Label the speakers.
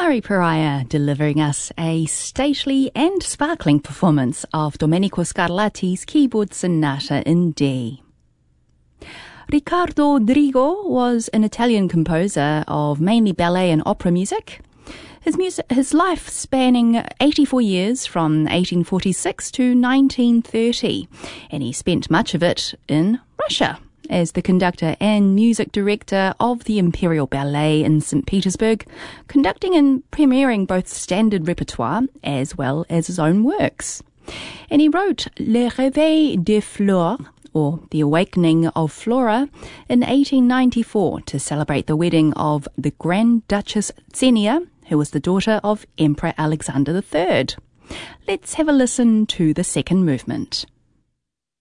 Speaker 1: Murray Pariah delivering us a stately and sparkling performance of Domenico Scarlatti's Keyboard Sonata in D. Riccardo Drigo was an Italian composer of mainly ballet and opera music. His life spanning 84 years from 1846 to 1930, and he spent much of it in Russia as the conductor and music director of the Imperial Ballet in St. Petersburg, conducting and premiering both standard repertoire as well as his own works. And he wrote Le Réveil de Flore, or The Awakening of Flora, in 1894 to celebrate the wedding of the Grand Duchess Xenia, who was the daughter of Emperor Alexander III. Let's have a listen to the second movement.